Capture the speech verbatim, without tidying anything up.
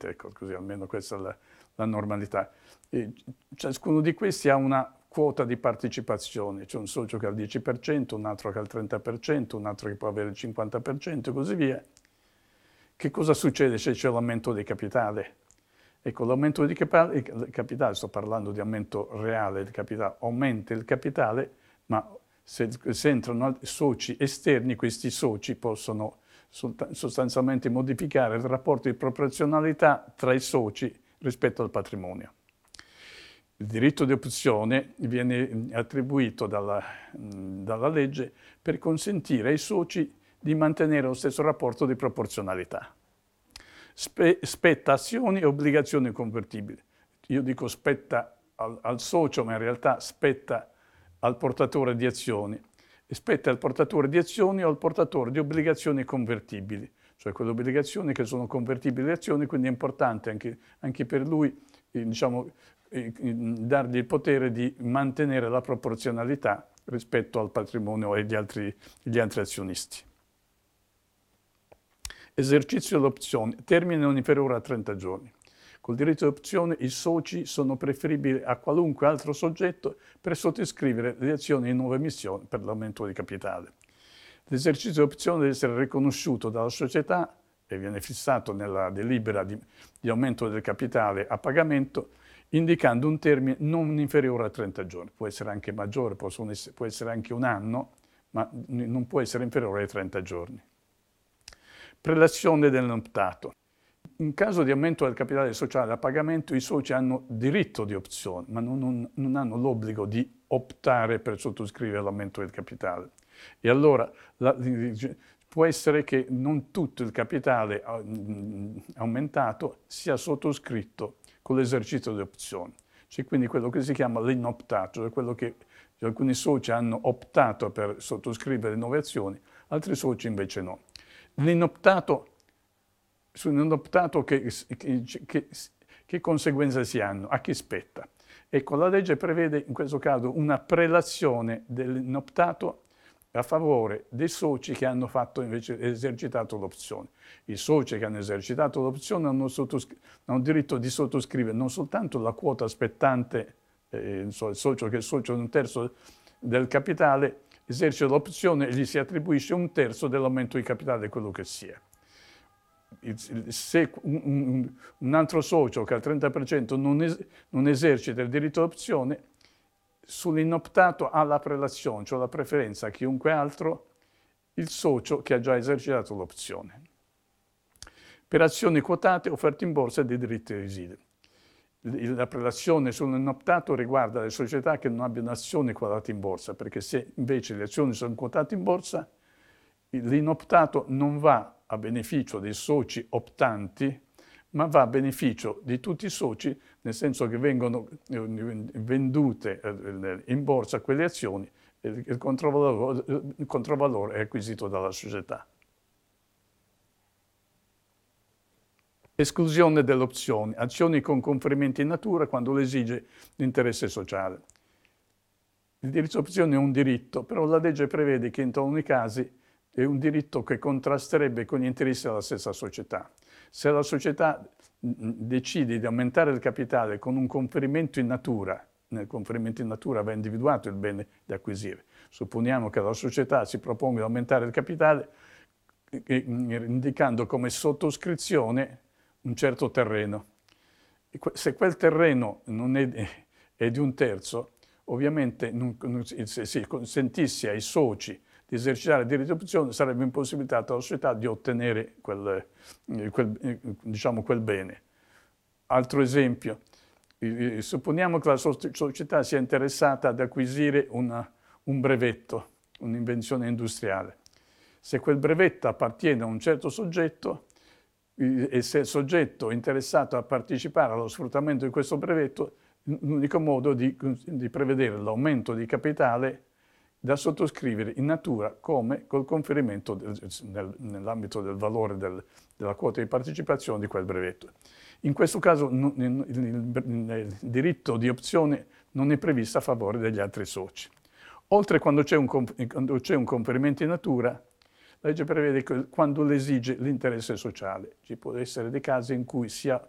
normalmente, ecco, così almeno questa è la, la normalità. E ciascuno di questi ha una quota di partecipazione, c'è un socio che ha il dieci per cento, un altro che ha il trenta per cento, un altro che può avere il cinquanta per cento e così via. Che cosa succede se c'è l'aumento di capitale? Ecco, l'aumento di capitale, sto parlando di aumento reale del capitale, aumenta il capitale, ma se, se entrano soci esterni, questi soci possono sostanzialmente modificare il rapporto di proporzionalità tra i soci rispetto al patrimonio. Il diritto di opzione viene attribuito dalla, dalla legge per consentire ai soci di mantenere lo stesso rapporto di proporzionalità. Spe, spetta azioni e obbligazioni convertibili. Io dico spetta al, al socio, ma in realtà spetta al portatore di azioni. E spetta al portatore di azioni o al portatore di obbligazioni convertibili, cioè quelle obbligazioni che sono convertibili in azioni, quindi è importante anche, anche per lui eh, diciamo, eh, dargli il potere di mantenere la proporzionalità rispetto al patrimonio e agli altri, gli altri azionisti. Esercizio dell'opzione, termine non inferiore a trenta giorni. Col diritto di opzione i soci sono preferibili a qualunque altro soggetto per sottoscrivere le azioni in nuove emissioni per l'aumento di capitale. L'esercizio di opzione deve essere riconosciuto dalla società e viene fissato nella delibera di, di aumento del capitale a pagamento, indicando un termine non inferiore a trenta giorni. Può essere anche maggiore, può essere anche un anno, ma non può essere inferiore ai trenta giorni. Prelazione dell'optato. In caso di aumento del capitale sociale a pagamento, i soci hanno diritto di opzione, ma non, non, non hanno l'obbligo di optare per sottoscrivere l'aumento del capitale. E allora la, può essere che non tutto il capitale aumentato sia sottoscritto con l'esercizio di opzione. C'è quindi quello che si chiama l'inoptato, cioè quello che alcuni soci hanno optato per sottoscrivere nuove azioni, altri soci invece no. L'inoptato, sull'inoptato che, che, che, che conseguenze si hanno? A chi spetta? Ecco, la legge prevede in questo caso una prelazione dell'inoptato a favore dei soci che hanno fatto invece esercitato l'opzione. I soci che hanno esercitato l'opzione hanno, hanno diritto di sottoscrivere non soltanto la quota spettante, eh, il socio che è socio di un terzo del capitale, esercita l'opzione e gli si attribuisce un terzo dell'aumento di capitale, quello che sia. Se un, un altro socio che al trenta per cento non, es, non esercita il diritto d'opzione, sull'inoptato ha la prelazione, cioè la preferenza a chiunque altro, il socio che ha già esercitato l'opzione. Per azioni quotate offerte in borsa e dei diritti residui. La prelazione sull'inoptato riguarda le società che non abbiano azioni quotate in borsa, perché se invece le azioni sono quotate in borsa, l'inoptato non va a beneficio dei soci optanti, ma va a beneficio di tutti i soci, nel senso che vengono vendute in borsa quelle azioni e il controvalore, il controvalore è acquisito dalla società. Esclusione delle opzioni, azioni con conferimenti in natura quando lo esige l'interesse sociale. Il diritto d'opzione è un diritto, però la legge prevede che in taluni casi è un diritto che contrasterebbe con gli interessi della stessa società. Se la società decide di aumentare il capitale con un conferimento in natura, nel conferimento in natura va individuato il bene da acquisire. Supponiamo che la società si proponga di aumentare il capitale indicando come sottoscrizione un certo terreno. Se quel terreno non è, è di un terzo, ovviamente non, non, se si consentisse ai soci di esercitare il diritto di opzione sarebbe impossibilitata alla società di ottenere quel, quel, diciamo, quel bene. Altro esempio, supponiamo che la società sia interessata ad acquisire una, un brevetto, un'invenzione industriale. Se quel brevetto appartiene a un certo soggetto, e se il soggetto è interessato a partecipare allo sfruttamento di questo brevetto, l'unico modo di, di prevedere l'aumento di capitale da sottoscrivere in natura come col conferimento nel, nell'ambito del valore del, della quota di partecipazione di quel brevetto. In questo caso il, il, il diritto di opzione non è previsto a favore degli altri soci. Oltre quando c'è un, un conferimento in natura, la legge prevede che quando l'esige l'interesse sociale. Ci può essere dei casi in cui sia